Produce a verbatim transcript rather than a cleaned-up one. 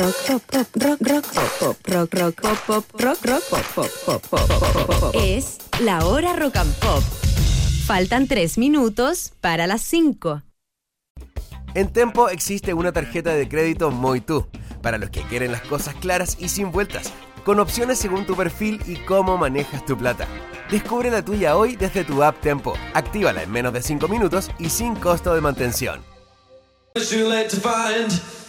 Es la hora rock and pop. Faltan tres minutos para las cinco. En Tempo existe una tarjeta de crédito Moitú, para los que quieren las cosas claras y sin vueltas, con opciones según tu perfil y cómo manejas tu plata. Descubre la tuya hoy desde tu app Tempo. Actívala en menos de cinco minutos y sin costo de mantención.